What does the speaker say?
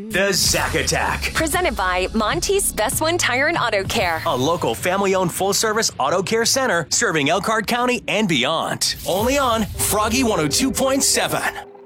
The Zack Attack. Presented by Monty's Best One Tire and Auto Care. A local family-owned full-service auto care center serving Elkhart County and beyond. Only on Froggy 102.7.